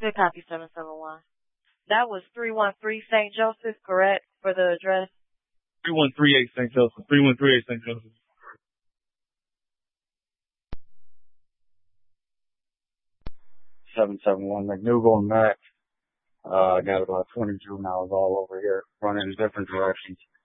Good copy, 771. That was 313 St. Joseph, correct, for the address? 3138 St. Joseph. 3138 St. Joseph. 771 McNougal and Mac. Got about 20 juveniles all over here running in different directions.